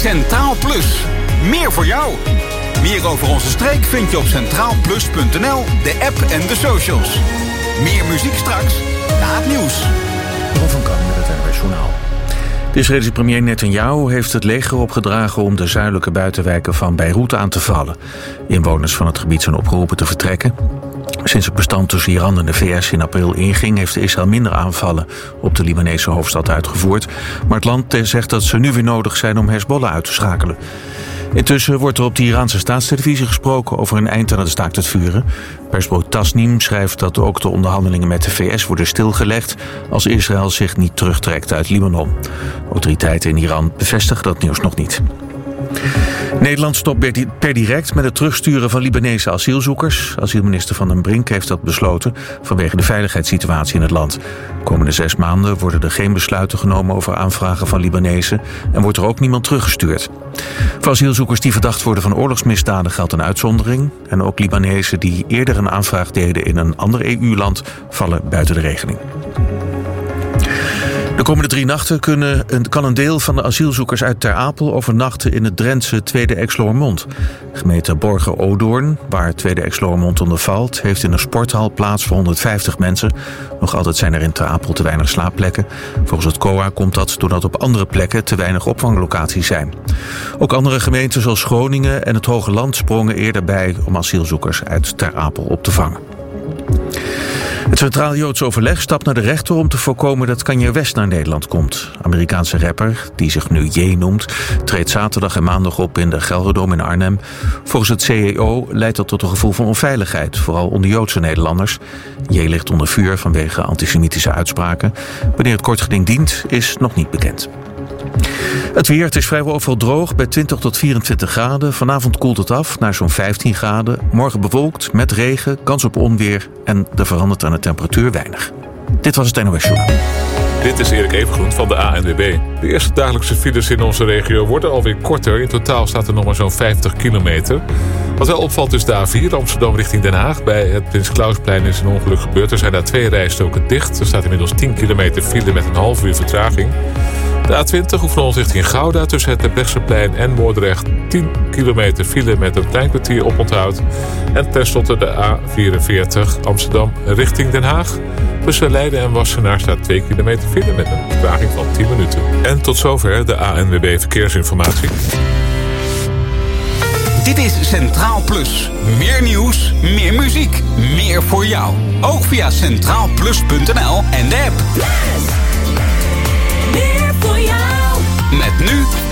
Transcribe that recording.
Centraal Plus. Meer voor jou. Meer over onze streek vind je op centraalplus.nl, de app en de socials. Meer muziek straks na het nieuws. Ron van Kan met het NOS Journaal. De Israëlische premier Netanyahu heeft het leger opgedragen om de zuidelijke buitenwijken van Beirut aan te vallen. Inwoners van het gebied zijn opgeroepen te vertrekken. Sinds het bestand tussen Iran en de VS in april inging, heeft Israël minder aanvallen op de Libanese hoofdstad uitgevoerd. Maar het land zegt dat ze nu weer nodig zijn om Hezbollah uit te schakelen. Intussen wordt er op de Iraanse staatstelevisie gesproken over een eind aan het staakt het vuren. Persbureau Tasnim schrijft dat ook de onderhandelingen met de VS worden stilgelegd als Israël zich niet terugtrekt uit Libanon. Autoriteiten in Iran bevestigen dat nieuws nog niet. Nederland stopt per direct met het terugsturen van Libanese asielzoekers. Asielminister Van den Brink heeft dat besloten vanwege de veiligheidssituatie in het land. De komende 6 maanden worden er geen besluiten genomen over aanvragen van Libanezen en wordt er ook niemand teruggestuurd. Voor asielzoekers die verdacht worden van oorlogsmisdaden geldt een uitzondering. En ook Libanezen die eerder een aanvraag deden in een ander EU-land vallen buiten de regeling. De komende 3 nachten kan een deel van de asielzoekers uit Ter Apel overnachten in het Drentse Tweede Exloërmond. Gemeente Borger-Odoorn, waar Tweede Exloërmond onder valt, heeft in een sporthal plaats voor 150 mensen. Nog altijd zijn er in Ter Apel te weinig slaapplekken. Volgens het COA komt dat doordat op andere plekken te weinig opvanglocaties zijn. Ook andere gemeenten zoals Groningen en het Hoge Land sprongen eerder bij om asielzoekers uit Ter Apel op te vangen. Het Centraal Joods Overleg stapt naar de rechter om te voorkomen dat Kanye West naar Nederland komt. Amerikaanse rapper, die zich nu Ye noemt, treedt zaterdag en maandag op in de Gelredome in Arnhem. Volgens het CEO leidt dat tot een gevoel van onveiligheid, vooral onder Joodse Nederlanders. Ye ligt onder vuur vanwege antisemitische uitspraken. Wanneer het kort geding dient, is nog niet bekend. Het weer, het is vrijwel overal droog bij 20 tot 24 graden. Vanavond koelt het af naar zo'n 15 graden. Morgen bewolkt, met regen, kans op onweer en er verandert aan de temperatuur weinig. Dit was het NOS Journaal. Dit is Erik Evengroen van de ANWB. De eerste dagelijkse files in onze regio worden alweer korter. In totaal staat er nog maar zo'n 50 kilometer. Wat wel opvalt is de A4 Amsterdam richting Den Haag. Bij het Prins Klausplein is een ongeluk gebeurd. Er zijn daar 2 rijstroken dicht. Er staat inmiddels 10 kilometer file met een half uur vertraging. De A20 Oefenons richting Gouda tussen het Terbrechtseplein en Moordrecht 10 kilometer file met een klein kwartier oponthoud. En tenslotte de A44 Amsterdam richting Den Haag. Tussen Leiden en Wassenaar staat 2 kilometer file met een vertraging van 10 minuten. En tot zover de ANWB Verkeersinformatie. Dit is Centraal Plus. Meer nieuws, meer muziek, meer voor jou. Ook via centraalplus.nl en de app. Meer voor jou. Met nu